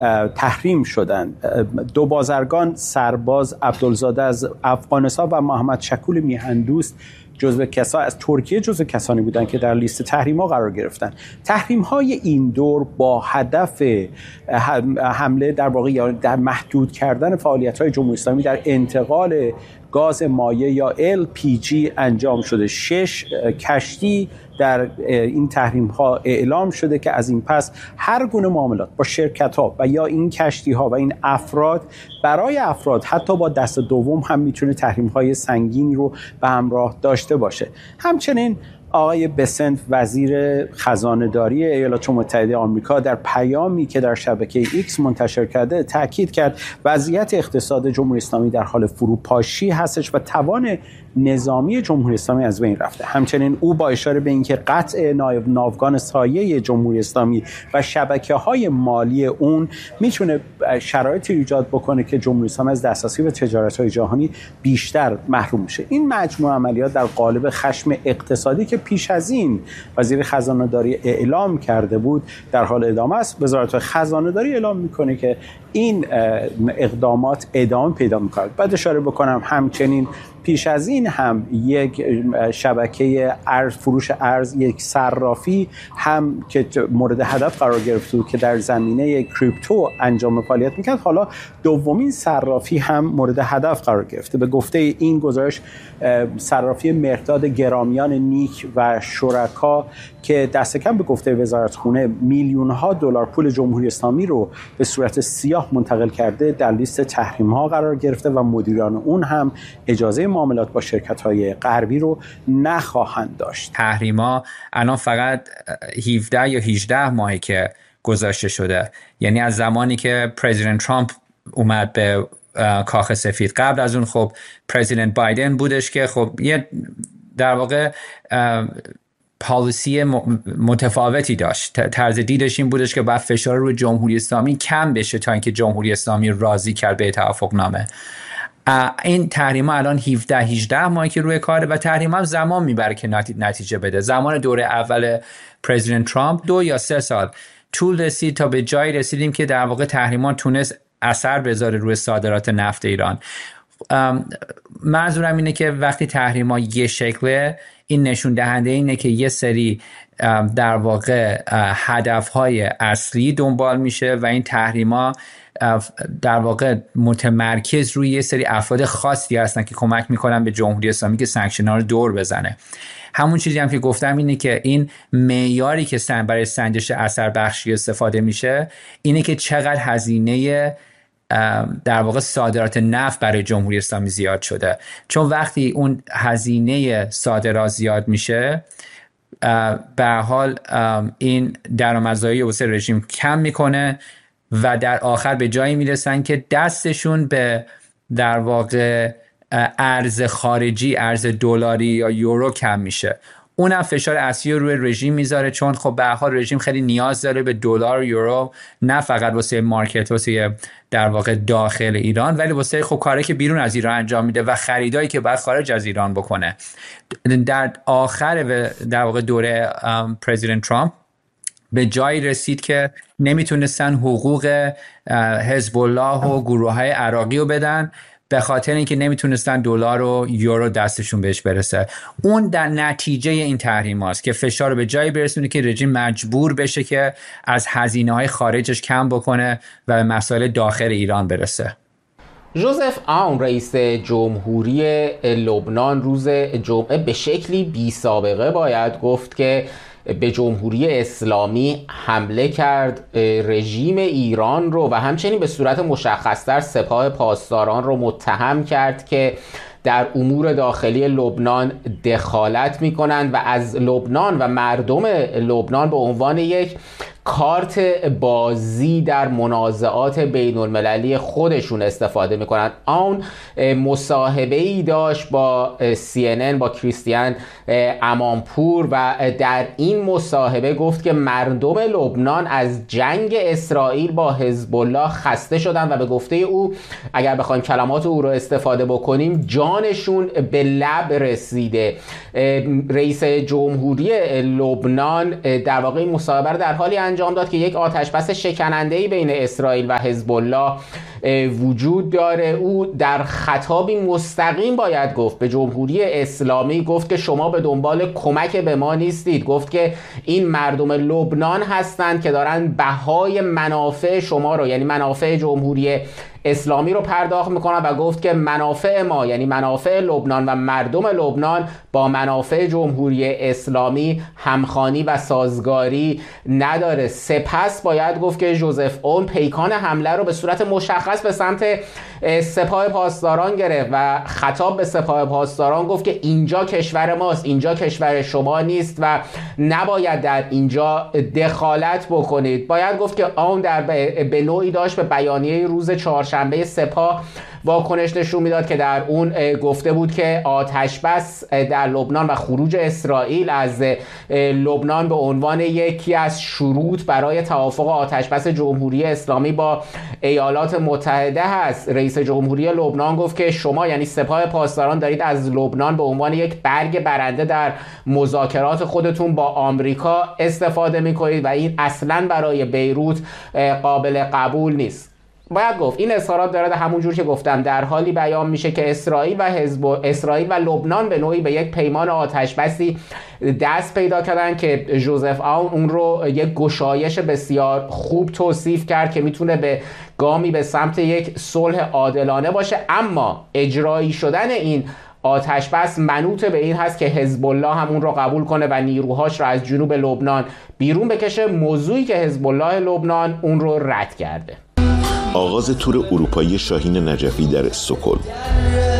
تحریم شدند. دو بازرگان سرباز عبدالزاده از افغانستان و محمد شکول میهندوست از ترکیه جزو کسانی بودند که در لیست تحریم‌ها قرار گرفتند. تحریم‌های این دور با هدف حمله در واقع یا در محدود کردن فعالیت‌های جمهوری اسلامی در انتقال گاز مایع یا LPG انجام شده. 6 کشتی در این تحریم ها اعلام شده که از این پس هر گونه معاملات با شرکت ها و یا این کشتی ها و این افراد برای افراد حتی با دست دوم هم میتونه تحریم های سنگینی رو به همراه داشته باشه. همچنین آقای بسنت وزیر خزانه‌داری ایالات متحده آمریکا در پیامی که در شبکه ایکس منتشر کرده تاکید کرد وضعیت اقتصاد جمهوری اسلامی در حال فروپاشی هستش و توان نظامی جمهوری اسلامی از بین رفته. همچنین او با اشاره به اینکه قطع ناوگان سایه جمهوری اسلامی و شبکه‌های مالی اون میتونه شرایطی ایجاد بکنه که جمهوری اسلامی از دسترسی به تجارت‌های جهانی بیشتر محروم شه. این مجموعه عملیات در قالب خشم اقتصادی که پیش از این وزیر خزانه‌داری اعلام کرده بود در حال ادامه است. وزارت خزانه‌داری اعلام میکنه که این اقدامات ادامه پیدا میکنه. بعد اشاره بکنم همچنین پیش از این هم یک شبکه فروش ارز، یک صرافی هم که مورد هدف قرار گرفته بود که در زمینه کریپتو انجام فعالیت میکرد، حالا دومین صرافی هم مورد هدف قرار گرفته. به گفته این گزارش صرافی مرداد گرامیان نیک و شرکا که دست کم به گفته وزارتخونه میلیون ها دلار پول جمهوری اسلامی رو به صورت سیاه منتقل کرده در لیست تحریم ها قرار گرفته و مدیران اون هم اجازه معاملات با شرکت های غربی رو نخواهند داشت. تحریم ها الان فقط 17 یا 18 ماهی که گذاشته شده، یعنی از زمانی که پرزیدنت ترامپ اومد به کاخ سفید. قبل از اون خب پرزیدنت بایدن بودش که خب یه در واقع پالیسی متفاوتی داشت. طرز دیدش این بودش که باید فشار روی جمهوری اسلامی کم بشه تا اینکه جمهوری اسلامی راضی کرد به توافق نامه. این تحریم ها الان 17-18 ماهی که روی کاره و تحریم ها زمان میبره که نتیجه بده. زمان دوره اول پرزیدنت ترامپ 2 یا 3 سال طول رسید تا به جایی رسیدیم که در واقع تحریم ها تونست اثر بذاره روی صادرات نفت ایران. منظورم اینه که وقتی تحریم ها یه شکله، این نشون دهنده اینه که یه سری در واقع هدفهای اصلی دنبال میشه و این تحریم ها در واقع متمرکز روی یه سری افراد خاصی هستن که کمک میکنن به جمهوری اسلامی که سانکشن ها رو دور بزنه. همون چیزی هم که گفتم اینه که این معیاری که برای سنجش اثر بخشی استفاده میشه اینه که چقدر هزینه در واقع صادرات نفت برای جمهوری اسلامی زیاد شده. چون وقتی اون هزینه صادرات زیاد میشه، به هر حال این درآمدزایی واسه رژیم کم میکنه و در آخر به جایی میرسن که دستشون به در واقع ارز خارجی، ارز دلاری یا یورو کم میشه. اونم فشار اصلی رو روی رژیم میذاره، چون خب به هر حال رژیم خیلی نیاز داره به دلار و یورو، نه فقط واسه مارکت، واسه در واقع داخل ایران، ولی واسه خب کاری که بیرون از ایران انجام میده و خریدایی که باید خارج از ایران بکنه. در آخر در واقع دوره پرزیدنت ترامپ به جایی رسید که نمیتونستن حقوق حزب الله و گروه‌های عراقی رو بدن به خاطر اینکه نمیتونستن دلار و یورو دستشون بهش برسه. اون در نتیجه این تحریم هاست که فشار رو به جایی برسونه که رژیم مجبور بشه که از هزینه‌های خارجش کم بکنه و به مسائل داخل ایران برسه. ژوزف آون رئیس جمهوری لبنان روز جمعه به شکلی بی سابقه باید گفت که به جمهوری اسلامی حمله کرد، رژیم ایران رو و همچنین به صورت مشخص‌تر سپاه پاسداران رو متهم کرد که در امور داخلی لبنان دخالت می‌کنند و از لبنان و مردم لبنان به عنوان یک کارت بازی در منازعات بین المللی خودشون استفاده میکنند. آن مصاحبه‌ای داشت با CNN، با کریستیان امامپور، و در این مصاحبه گفت که مردم لبنان از جنگ اسرائیل با حزب الله خسته شدن و به گفته او اگر بخوایم کلمات او رو استفاده بکنیم جانشون به لب رسیده. رئیس جمهوری لبنان در واقع این مصاحبه رو در حالی انجام داد که یک آتشبس شکننده‌ای بین اسرائیل و حزب الله وجود داره. او در خطابی مستقیم باید گفت به جمهوری اسلامی، گفت که شما به دنبال کمک به ما نیستید، گفت که این مردم لبنان هستند که دارن بهای منافع شما رو، یعنی منافع جمهوری اسلامی رو پرداخت میکنن و گفت که منافع ما، یعنی منافع لبنان و مردم لبنان، با منافع جمهوری اسلامی همخوانی و سازگاری نداره. سپس باید گفت که ژوزف اون پیکان حمله رو به صورت مشخص به سمت سپاه پاسداران گرفت و خطاب به سپاه پاسداران گفت که اینجا کشور ماست، اینجا کشور شما نیست و نباید در اینجا دخالت بکنید. باید گفت که اون به نوعی داشت به بیانیه روز چهارشنبه سپاه واکنش نشون میداد که در اون گفته بود که آتشبس در لبنان و خروج اسرائیل از لبنان به عنوان یکی از شروط برای توافق آتشبس جمهوری اسلامی با ایالات متحده هست. رئیس جمهوری لبنان گفت که شما، یعنی سپاه پاسداران، دارید از لبنان به عنوان یک برگ برنده در مذاکرات خودتون با آمریکا استفاده میکنید و این اصلاً برای بیروت قابل قبول نیست. باید گفت این اظهارات داره همونجور که گفتم در حالی بیان میشه که اسرائیل و لبنان به نوعی به یک پیمان آتشبسی دست پیدا کردن که ژوزف اون اون رو یک گشایش بسیار خوب توصیف کرد که میتونه به گامی به سمت یک صلح عادلانه باشه، اما اجرایی شدن این آتشبس منوط به این هست که حزب الله هم اون رو قبول کنه و نیروهاش رو از جنوب لبنان بیرون بکشه، موضوعی که حزب الله لبنان اون رو رد کرده. آغاز تور اروپایی شاهین نجفی در استکهلم.